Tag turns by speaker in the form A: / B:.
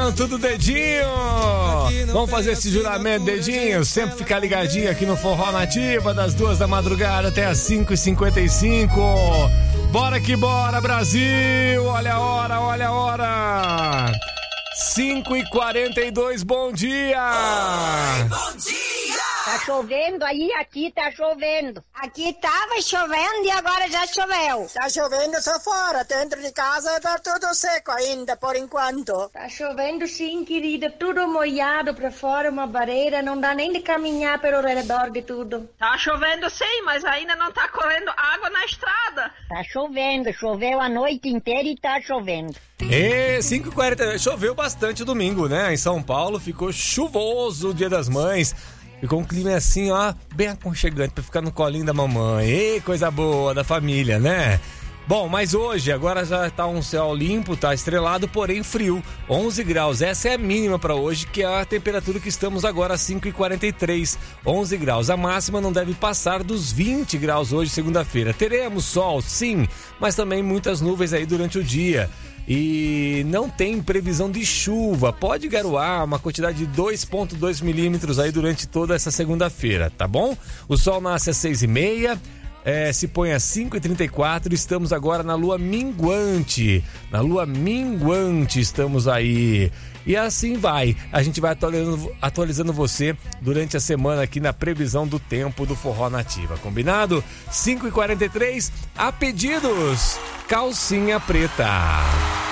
A: juramento do dedinho. Vamos fazer esse juramento, dedinho. Sempre ficar ligadinho aqui no Forró Nativa, das 2 da madrugada até as 5h55. Bora que bora, Brasil. Olha a hora, olha a hora. 5h42, bom dia.
B: Oi, bom dia.
C: Tá chovendo aí, aqui tá chovendo.
D: Aqui tava chovendo e agora já choveu.
E: Tá chovendo só fora, dentro de casa tá tudo seco ainda, por enquanto.
F: Tá chovendo sim, querida, tudo molhado pra fora, uma barreira, não dá nem de caminhar pelo redor de tudo.
G: Tá chovendo sim, mas ainda não tá correndo água na estrada.
C: Tá chovendo, choveu a noite inteira e tá chovendo.
A: 5h40, choveu bastante domingo, né? Em São Paulo ficou chuvoso o Dia das Mães. Ficou um clima assim, ó, bem aconchegante pra ficar no colinho da mamãe. Ei, coisa boa da família, né? Bom, mas hoje, agora já tá um céu limpo, tá estrelado, porém frio, 11 graus. Essa é a mínima pra hoje, que é a temperatura que estamos agora, 5h43, 11 graus. A máxima não deve passar dos 20 graus hoje, segunda-feira. Teremos sol, sim, mas também muitas nuvens aí durante o dia. E não tem previsão de chuva, pode garoar uma quantidade de 2,2 milímetros aí durante toda essa segunda-feira, tá bom? O sol nasce às 6h30, se põe às 5h34, estamos agora na lua minguante, estamos aí. E assim vai, a gente vai atualizando você durante a semana aqui na previsão do tempo do Forró Nativa, combinado? 5h43, a pedidos, calcinha preta.